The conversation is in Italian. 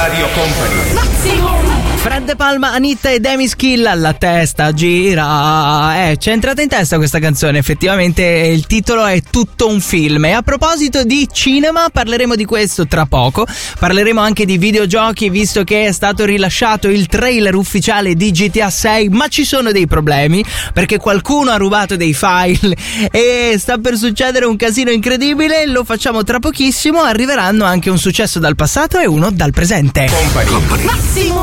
Radio Company. Fred De Palma, Anitta e Demi Skill, alla testa gira. Ci è entrata in testa questa canzone, effettivamente il titolo è tutto un film. E a proposito di cinema, parleremo di questo tra poco. Parleremo anche di videogiochi, visto che è stato rilasciato il trailer ufficiale di GTA 6, ma ci sono dei problemi, perché qualcuno ha rubato dei file e sta per succedere un casino incredibile. Lo facciamo tra pochissimo. Arriveranno anche un successo dal passato e uno dal presente. Company. Massimo